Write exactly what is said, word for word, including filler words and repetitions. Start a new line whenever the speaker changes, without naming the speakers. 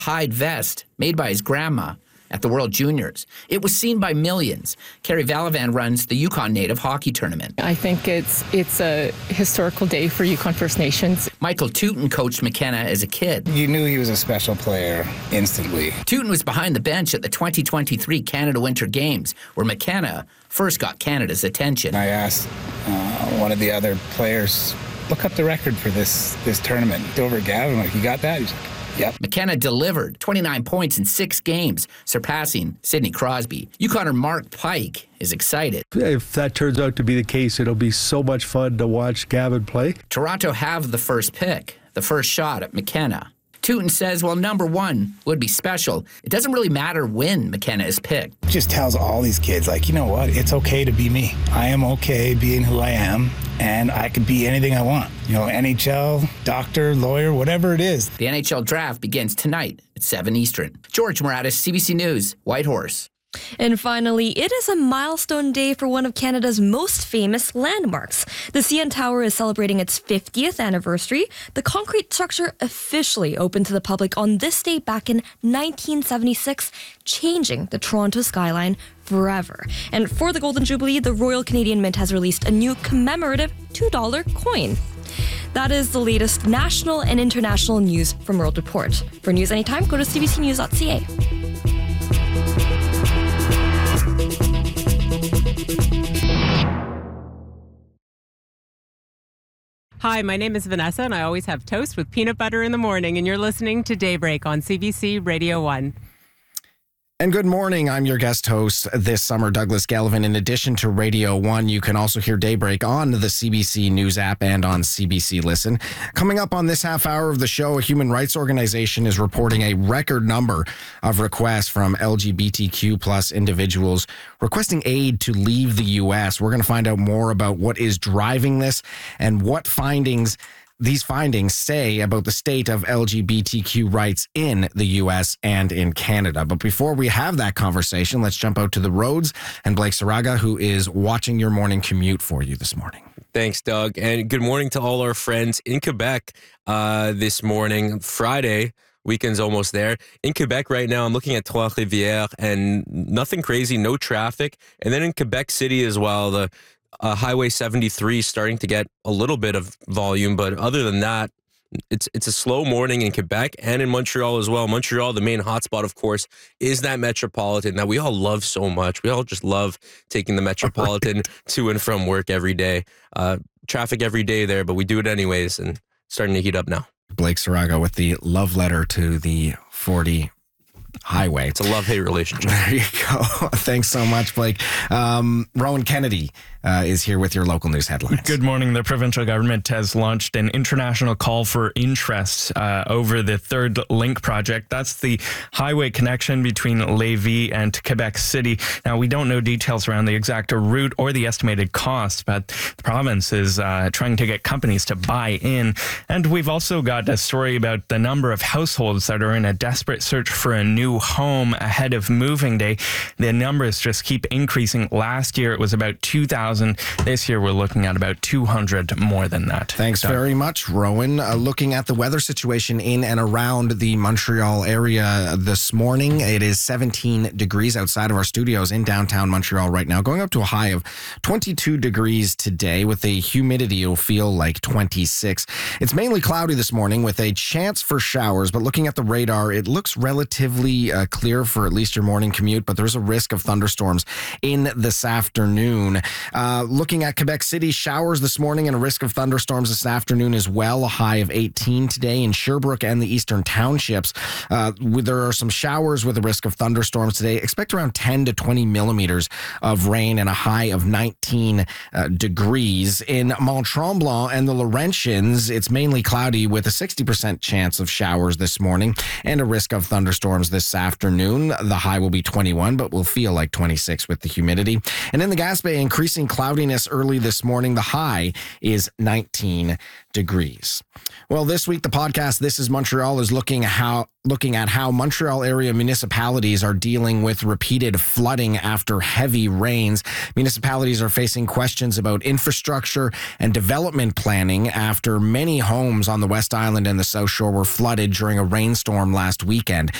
hide vest made by his grandma at the World Juniors. It was seen by millions. Carrie Valavan runs the Yukon Native Hockey Tournament.
I think it's it's a historical day for Yukon First Nations.
Michael Tooten coached McKenna as a kid.
You knew he was a special player instantly.
Tooten was behind the bench at the twenty twenty-three Canada Winter Games, where McKenna first got Canada's attention.
I asked uh, one of the other players, look up the record for this this tournament. Over at Gavin, like, you got that? He's like, yep.
McKenna delivered twenty-nine points in six games, surpassing Sidney Crosby. Yukoner Mark Pike is excited.
If that turns out to be the case, it'll be so much fun to watch Gavin play.
Toronto have the first pick, the first shot at McKenna. Tooten says, well, number one would be special. It doesn't really matter when McKenna is picked.
It just tells all these kids, like, you know what? It's okay to be me. I am okay being who I am, and I could be anything I want. You know, N H L, doctor, lawyer, whatever it is.
The N H L draft begins tonight at seven Eastern. George Moratis, C B C News, Whitehorse.
And finally, it is a milestone day for one of Canada's most famous landmarks. The C N Tower is celebrating its fiftieth anniversary. The concrete structure officially opened to the public on this day back in nineteen seventy-six, changing the Toronto skyline forever. And for the Golden Jubilee, the Royal Canadian Mint has released a new commemorative two dollar coin. That is the latest national and international news from World Report. For news anytime, go to c b c news dot c a.
Hi, my name is Vanessa, and I always have toast with peanut butter in the morning, and you're listening to Daybreak on C B C Radio one.
And good morning. I'm your guest host this summer, Douglas Gallivan. In addition to Radio one, you can also hear Daybreak on the C B C News app and on C B C Listen. Coming up on this half hour of the show, a human rights organization is reporting a record number of requests from L G B T Q plus individuals requesting aid to leave the U S. We're going to find out more about what is driving this and what findings these findings say about the state of L G B T Q rights in the U S and in Canada. But before we have that conversation, let's jump out to the roads and Blake Saraga, who is watching your morning commute for you this morning.
Thanks, Doug. And good morning to all our friends in Quebec uh, this morning, Friday. Weekend's almost there. In Quebec right now, I'm looking at Trois-Rivières and nothing crazy, no traffic. And then in Quebec City as well, the Uh, Highway seventy-three starting to get a little bit of volume, but other than that, it's it's a slow morning in Quebec and in Montreal as well. Montreal, the main hotspot, of course, is that Metropolitan that we all love so much. We all just love taking the Metropolitan to and from work every day. Uh, traffic every day there, but we do it anyways, and starting to heat up now.
Blake Saraga with the love letter to the forty highway.
It's a love-hate relationship.
There you go. Thanks so much, Blake. Um, Rowan Kennedy uh, is here with your local news headlines.
Good morning. The provincial government has launched an international call for interest uh, over the Third Link project. That's the highway connection between Lévis and Quebec City. Now, we don't know details around the exact route or the estimated cost, but the province is uh, trying to get companies to buy in. And we've also got a story about the number of households that are in a desperate search for a new home ahead of moving day. The numbers just keep increasing. Last year, it was about two thousand. This year, we're looking at about two hundred more than that.
Thanks Doug. very much, Rowan. Uh, looking at the weather situation in and around the Montreal area this morning, it is seventeen degrees outside of our studios in downtown Montreal right now, going up to a high of twenty-two degrees today with a humidity it'll feel like twenty-six. It's mainly cloudy this morning with a chance for showers, but looking at the radar, it looks relatively Uh, clear for at least your morning commute, but there's a risk of thunderstorms in this afternoon. Uh, looking at Quebec City, showers this morning and a risk of thunderstorms this afternoon as well. A high of eighteen today in Sherbrooke and the Eastern Townships. Uh, there are some showers with a risk of thunderstorms today. Expect around ten to twenty millimeters of rain and a high of nineteen uh, degrees. In Mont Tremblant and the Laurentians, it's mainly cloudy with a sixty percent chance of showers this morning and a risk of thunderstorms this this afternoon. The high will be twenty-one, but will feel like twenty-six with the humidity. And in the Gaspé, increasing cloudiness early this morning. The high is nineteen degrees. Well, this week, the podcast, This is Montreal, is looking how looking at how Montreal area municipalities are dealing with repeated flooding after heavy rains. Municipalities are facing questions about infrastructure and development planning after many homes on the West Island and the South Shore were flooded during a rainstorm last weekend.